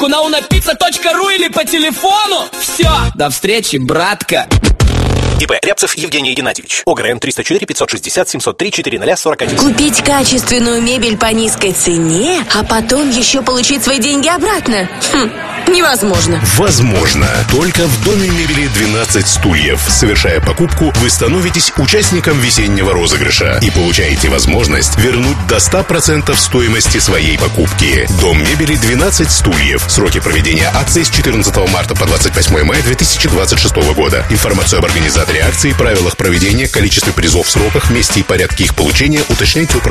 скидку на unapizza.ru или по телефону. Все, до встречи, братка. ИП Рябцев Евгений Геннадьевич. ОГРН 304 560 703 40041. Купить качественную мебель по низкой цене, а потом еще получить свои деньги обратно? Невозможно. Возможно. Только в Доме мебели 12 стульев. Совершая покупку, вы становитесь участником весеннего розыгрыша и получаете возможность вернуть до 100% стоимости своей покупки. Дом мебели 12 стульев. Сроки проведения акции с 14 марта по 28 мая 2026 года. Информацию об организаторе акции, правилах проведения, количестве призов, сроках, месте и порядке их получения уточняйте у продавца.